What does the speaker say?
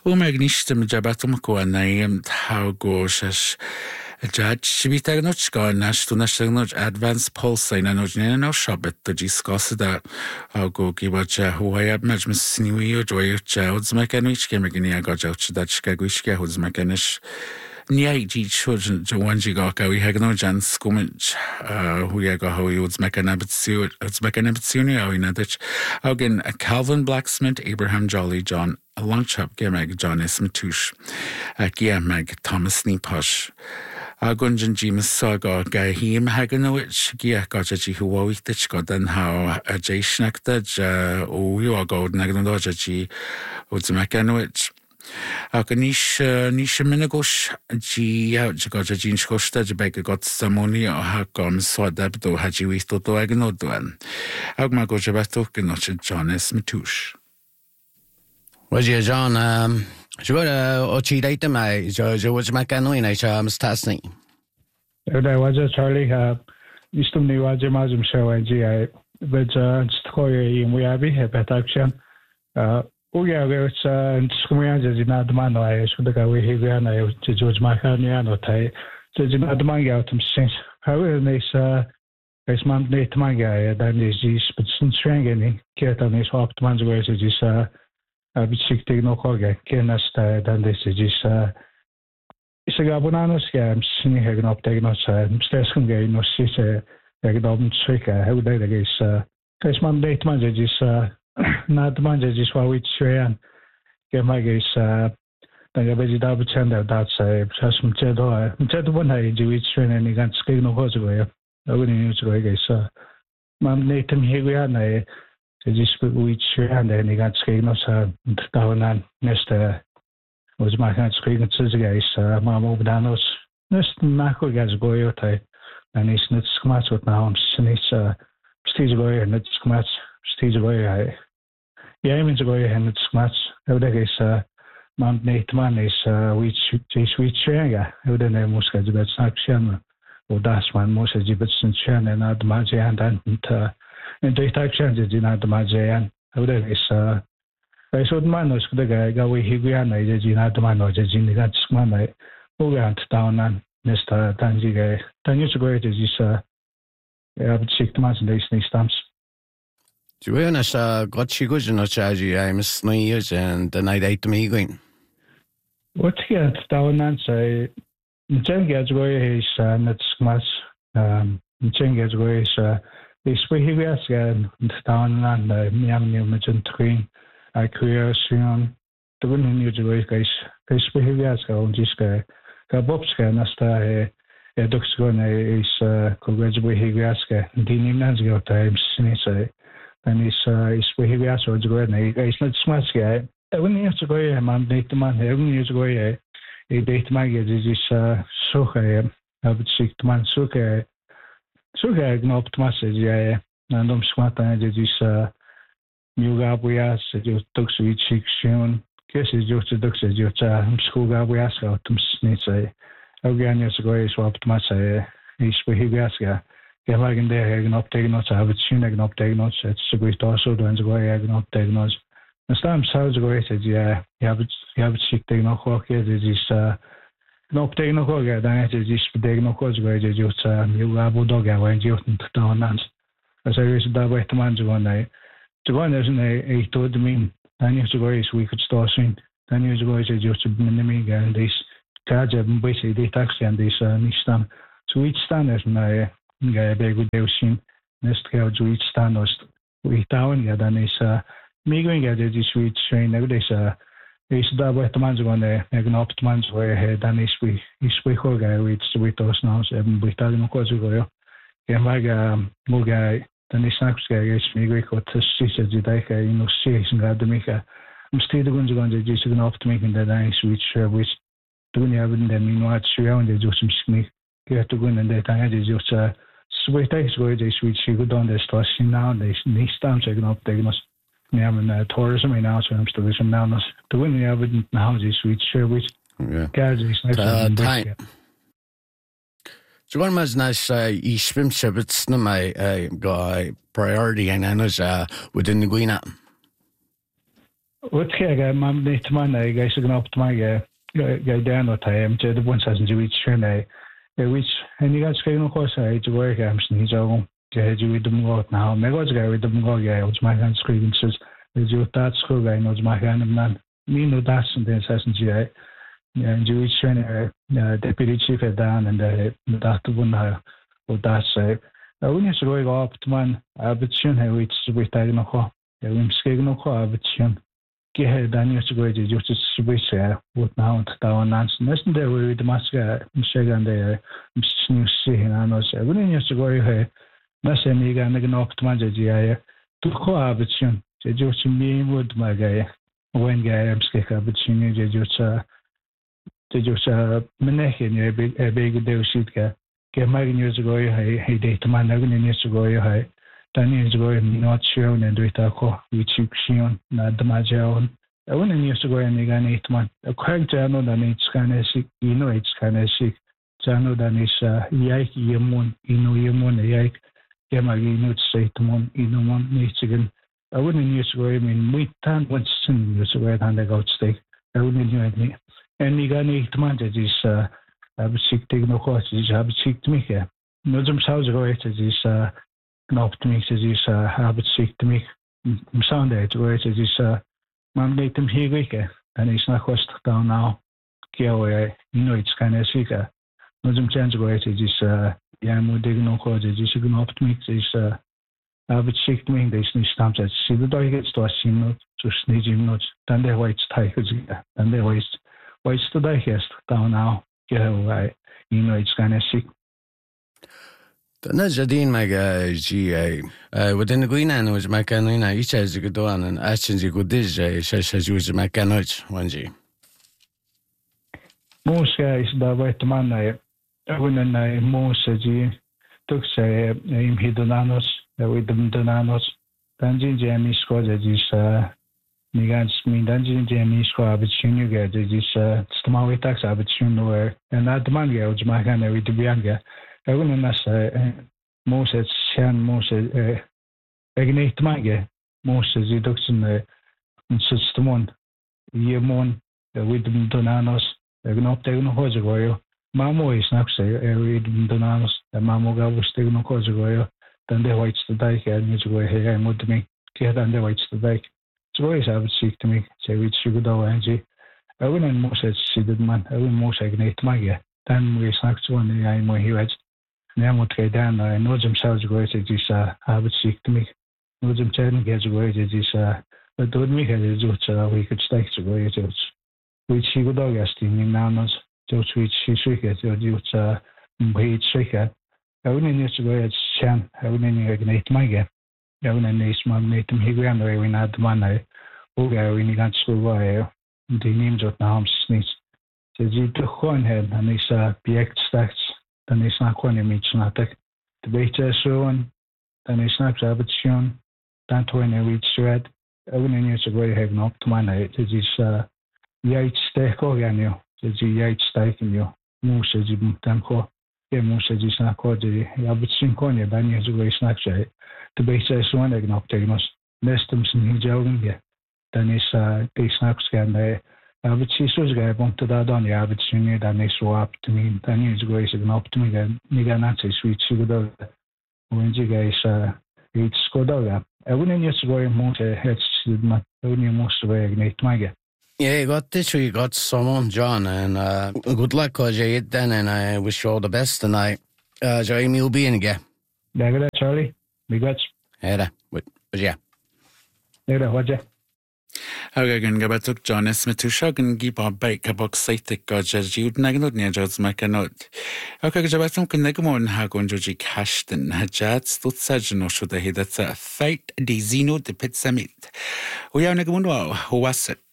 Bumagnistem jabatum ko naim taugosh Judge Shibitagnoch Garnash to National Advanced Pulse in an original shop at the Giscosa go give a who I have much Miss New Joy Child's mechanic Kemagania got out that Chicagoishka who's mechanic. Nia children Joanjigaka, we had no Jan Skumich, who ya go how you would make an abitsuni, it's make an abitsuni, in a ditch. Again, a Calvin Blacksmith, Abraham Jolly John, a long chop Gemeg, John S. Matush, a Giameg, Thomas Neposh. Agunjan James Saga, Guy Him Haganowich, Gia got a Jihuawitich, got then how a Jay Schnackta, you are gold Naganoja, would Mekanowich. Nish Minagosh G out got a jean costa, Jabeka got some money or Hakam Swadabdo Hajiwisto to Aganoduan. Agmago Jabato Ganocha John S. Matush. Was you John? Je Ochi date my George McCann in Tasney. I was Charlie, used to me was a Muslim show and GI, but Story in Weabi, Petaction. Oh, yeah, there's Skumia, not the man I should go with him to George McCann, Tai, so it's not the manga out since. However, this month late manga, then is but since strangling, Kirtan is off the man's ways, it is. Biciklig nog hoge, kenast dan this is Isagabunanos gam sini hagen optegen os steskum gay no sise egdom trika how they is man date man is not man is what we train gemag is dan gabe da bchanda that's sasum chedo one I do it train and gan skig no hoze go awni ni go is man netem hegia na just we and then he got screen us down and Mr. was my hand screen at Suzuki, Mamma Danos, Nest Mako gets go and he's not smart with now. Sneeze Stage away and it's smart stage away. Yeah, I mean to go and it's smart. Every day Mount Nate man is which Shanga, every day Musca, but Sakshan or Dasman, most of Gibbetson Shan and at Maji and they type changes in the Majayan. How that is, I should manage the guy, go away, he began a Gina to manage a Gini that's man. Who went down and Mr. Tangiga. 10 years ago, it is a 6 months and days stamps. Joanna's got she goes in a charge. I miss no years and the night 8 to me going. What he had down and say, Jengas way is not much. Jengas way is. This way he was down and Miami Newman Train. I create soon. The women knew the way guys. This way he was on this guy. Bobska, Nasta, a Duxgon is congratulate he was Dini Nanzio times, and his way he was on the way. He's not smart guy. When he has to go, a man date the man, 11 years ago, a date maggot is so high. I would seek the man so high. So I gnoped message, yeah, and smata is Mugabuas, you took sweet chicken, kisses you to duxes, you school gabuas out to snitch. Again, ago is swapped massa, is behaviaska. Gavagan there, I take notes, I have seen I take notes, it's a great also to go, I take notes. The stamp sounds great, yeah, you have it sick, take no hockey, it is. No take no hoga, then it is take no cause where you have dog when you down and as I was that way to manage one day. To go there's a told me 10 years ago is we could start soon. 10 years ago is just a minimum and this cards and basically they taxi and this Nistan. So each standards and I get a very good deal soon. Next girl to each standards we down, yeah, then is me going at this week train every day. Is that way to manage one day, an optimum way ahead, and is we hoga with us now, and we tell him, of course, we go. And my guy, then is next guy, is me great to see the day, series and Gadamika. I'm still going to go and just an optimism that I which doing having them in what surround the just some sneak. Get to go and that I just sweet eggs go, they switch you go down the station now, they stamps are going to take us. We have tourism in our terms to vision now. The winning we have in houses, which guys is time. So one was nice. He swims a bit. My guy priority and I was within the Guina. Wat ga mam niet man ga is gaan op te ga daar nog time te de bonus as jy weet which en jy gaan skryf nog kos uit jy werk am sny so jy jy dum got nou me gots ga with dum got ja ons my gaan skryf says jy dat skryf ga ons my gaan man me no das en den says jy en jy weet deputy chief dan en de dat won haar o dat sê nou nie so go op man abitsion hy weet daar nog ja ons skryf nog abitsion Gehe Daniel to go to just switch what now down and listen there with the mask Michigan there new see and I say when you to go here nasa ni ga nag-knock to manjaji to cohabitation je just me would my guy when guy am skeka habitation je just menechin e big deal sheet ke mag news go he date man nag news go he Danny is going not shown and do it which you shown na damajaon when in used to go and again 8 months a correct journal that it's kind of sick it's kind of sick journal that is yike yemun yemun yike yamagi not say to mon needs again I wouldn't use to go I mean we tan once in use to go and I got steak I wouldn't know me and you got 8 months is I was sick taking no course is I was sick to me here no some house go it is optimist is habit sick to me Sunday to where it is man let them here and it's not cost down now it's kind of sick no some chance go it is more digging no cause it is an optimist is habit sick to me there's no stamps that see the dog gets to see not to sneeze him not then the white tigers and the white to digest down now it's kind of sick Na jadin meg GA within the green and was my canon each as you go on and actions you could this as you was my canon one G. Most guys da wait man when I most G took say im hidonanos with them donanos Danjin Jamie squad is Nigans mean Danjin Jamie squad but you get this stomach tax habit you know and that the man was my kind with the younger Även om Moses känn Moses egnit mange Moses I doxen systemon yemon with donanos egnop tegno hojagoyo mamo is nakse with donanos mamo gavus tegno hojagoyo then the whites the dike and you go here and with me get and the whites the dike so is have sick to me say with sugar do anji Även om Moses sided man även Moses egnit mange then we snacks one I mo hiwaj Nemot kay dan no jam saus go it is habit sick to me no jam chen get go it is but do me had it we could stay to go it which he would augustin nanos to which she should get you wait shaker only needs to go it chan only ignite my get only needs my mate him he grand away when at man I go we need to go the names of names sneeze so you to one head and is project stacks dan is na kwani mitznatek de beetje zo'n dan is na abitsion dan toine reach thread even in je go have no to man it is yait steak organio het yait steak in jo moes je dan ko je moes je na ko de abitsion konie dan je go snack say de beetje zo'n ik nog tegnos nestum sin hijogen je dan is de snacks gaan but she was going to that on the average junior that next up to me. Then you go is an up to me. Then you got not say sweet sugar. When you guys eat Skoda, I wouldn't just go more heads to my only most way ignite my get. Yeah, you got this. You got someone, John, and good luck, cause you eat then, and I wish you all the best tonight. Jeremy will be in again. There, Charlie. Big guts. Yeah, but yeah. There, what ya? Again, gabatuk John Smith to Shogun Giba Bake a box site gauges you'd nagnod near Jods Macanot. Okay, Jabatum can negamon hagon Joji Cashton, Hajats, Tutsajano should he that's a fight di Zeno de Pit Summit. We are negamuno, who was it?